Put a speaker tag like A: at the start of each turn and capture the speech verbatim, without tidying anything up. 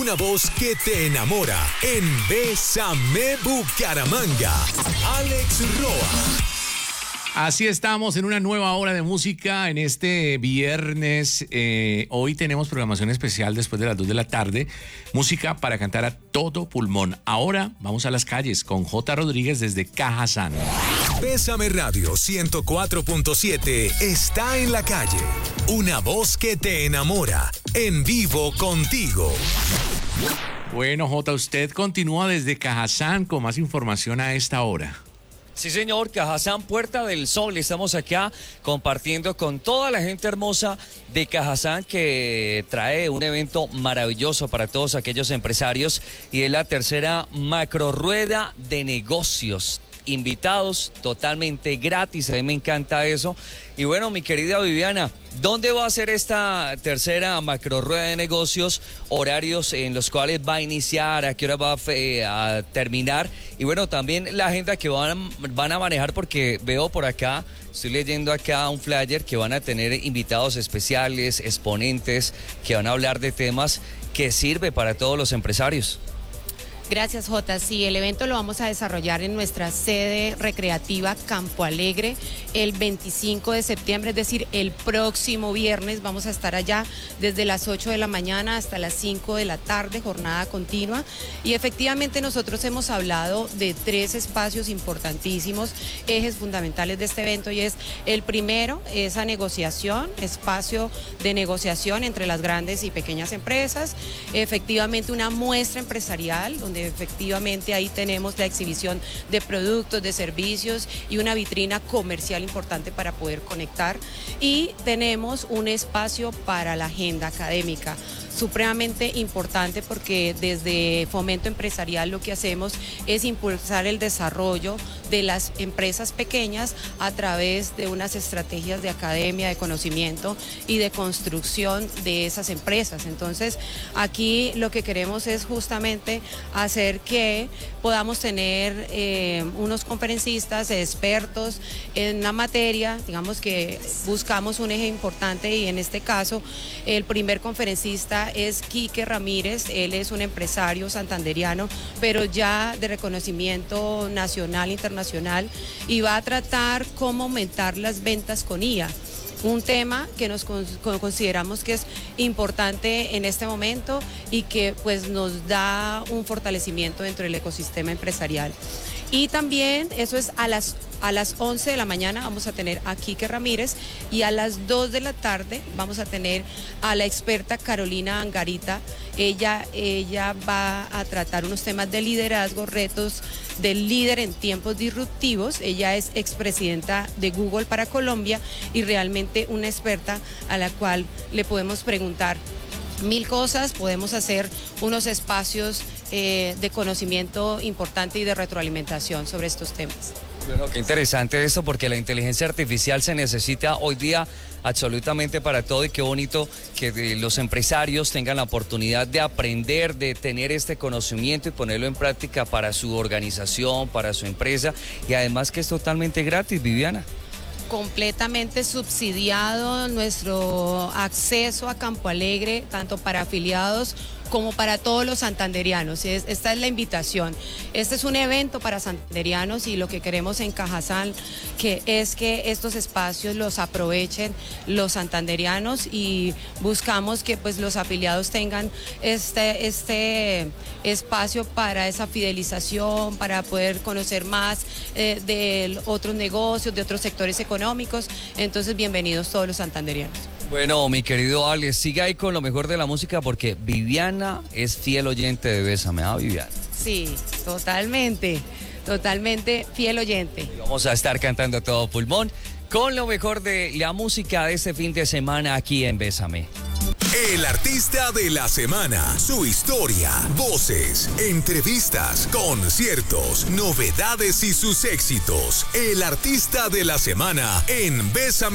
A: una voz que te enamora en Bésame Bucaramanga. Alex Roa.
B: Así estamos en una nueva hora de música en este viernes. Eh, hoy tenemos programación especial después de las dos de la tarde. Música para cantar a todo pulmón. Ahora vamos a las calles con J. Rodríguez desde Cajazán.
A: Bésame Radio ciento cuatro punto siete está en la calle. Una voz que te enamora. En vivo contigo.
B: Bueno, J, usted continúa desde Cajazán con más información a esta hora.
C: Sí, señor, Cajazán, Puerta del Sol. Estamos acá compartiendo con toda la gente hermosa de Cajazán que trae un evento maravilloso para todos aquellos empresarios y es la tercera macro rueda de negocios. Invitados totalmente gratis, a mí me encanta eso. Y bueno, mi querida Viviana, ¿dónde va a ser esta tercera macro rueda de negocios? Horarios en los cuales va a iniciar, a qué hora va a, fe, a terminar. Y bueno, también la agenda que van, van a manejar, porque veo por acá, estoy leyendo acá un flyer que van a tener invitados especiales, exponentes, que van a hablar de temas que sirve para todos los empresarios.
D: Gracias, Jota. Sí, el evento lo vamos a desarrollar en nuestra sede recreativa Campo Alegre el veinticinco de septiembre, es decir, el próximo viernes. Vamos a estar allá desde las ocho de la mañana hasta las cinco de la tarde, jornada continua. Y efectivamente nosotros hemos hablado de tres espacios importantísimos, ejes fundamentales de este evento, y es el primero, esa negociación, espacio de negociación entre las grandes y pequeñas empresas. Efectivamente una muestra empresarial, donde efectivamente ahí tenemos la exhibición de productos, de servicios y una vitrina comercial importante para poder conectar. Y tenemos un espacio para la agenda académica, supremamente importante, porque desde Fomento Empresarial lo que hacemos es impulsar el desarrollo de las empresas pequeñas a través de unas estrategias de academia, de conocimiento y de construcción de esas empresas. Entonces, aquí lo que queremos es justamente hacer que podamos tener eh, unos conferencistas expertos en la materia. Digamos que buscamos un eje importante, y en este caso el primer conferencista es Quique Ramírez. Él es un empresario santanderiano, pero ya de reconocimiento nacional, internacional, y va a tratar cómo aumentar las ventas con I A. Un tema que nos consideramos que es importante en este momento y que pues nos da un fortalecimiento dentro del ecosistema empresarial. Y también eso es a las A las once de la mañana vamos a tener a Quique Ramírez, y a las dos de la tarde vamos a tener a la experta Carolina Angarita. Ella, ella va a tratar unos temas de liderazgo, retos del líder en tiempos disruptivos. Ella es expresidenta de Google para Colombia y realmente una experta a la cual le podemos preguntar mil cosas, podemos hacer unos espacios eh, de conocimiento importante y de retroalimentación sobre estos temas.
C: Bueno, qué interesante esto, porque la inteligencia artificial se necesita hoy día absolutamente para todo, y qué bonito que los empresarios tengan la oportunidad de aprender, de tener este conocimiento y ponerlo en práctica para su organización, para su empresa, y además que es totalmente gratis, Viviana.
D: Completamente subsidiado nuestro acceso a Campo Alegre, tanto para afiliados como para todos los santanderianos. Es, esta es la invitación. Este es un evento para santanderianos, y lo que queremos en Cajazán que es que estos espacios los aprovechen los santanderianos, y buscamos que pues los afiliados tengan este, este espacio para esa fidelización, para poder conocer más eh, de otros negocios, de otros sectores económicos. Entonces, bienvenidos todos los santanderianos.
C: Bueno, mi querido Alex, siga ahí con lo mejor de la música, porque Viviana es fiel oyente de Bésame, ¿ah, Viviana?
D: Sí, totalmente, totalmente fiel oyente.
C: Y vamos a estar cantando a todo pulmón con lo mejor de la música de este fin de semana aquí en Bésame.
A: El artista de la semana, su historia, voces, entrevistas, conciertos, novedades y sus éxitos. El artista de la semana en Bésame